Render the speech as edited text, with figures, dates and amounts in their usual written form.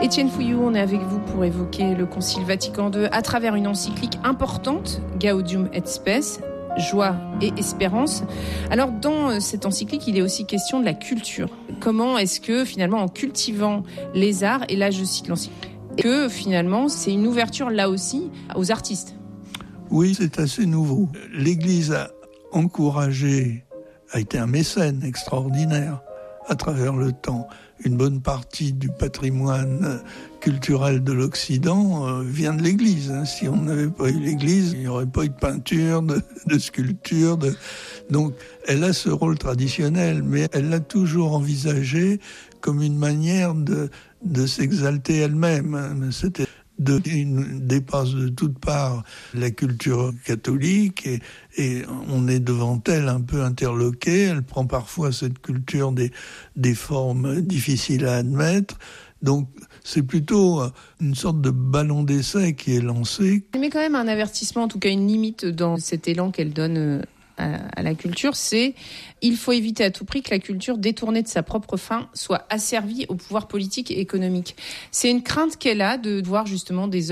Étienne Fouillou, on est avec vous pour évoquer le Concile Vatican II à travers une encyclique importante, Gaudium et Spes, joie et espérance. Alors dans cette encyclique, il est aussi question de la culture. Comment est-ce que finalement en cultivant les arts, et là je cite l'encyclique, que finalement c'est une ouverture là aussi aux artistes? Oui, c'est assez nouveau. L'Église a encouragé, a été un mécène extraordinaire à travers le temps. Une bonne partie du patrimoine culturel de l'Occident vient de l'Église. Si on n'avait pas eu l'Église, il n'y aurait pas eu de peinture, de sculpture. Donc, elle a ce rôle traditionnel, mais elle l'a toujours envisagé comme une manière de s'exalter elle-même. C'était dépasse de toutes parts la culture catholique et on est devant elle un peu interloqué. Elle prend parfois cette culture des formes difficiles à admettre. Donc c'est plutôt une sorte de ballon d'essai qui est lancé. Mais quand même un avertissement, en tout cas une limite dans cet élan qu'elle donne à la culture, c'est il faut éviter à tout prix que la culture détournée de sa propre fin soit asservie au pouvoir politique et économique. C'est une crainte qu'elle a de voir justement des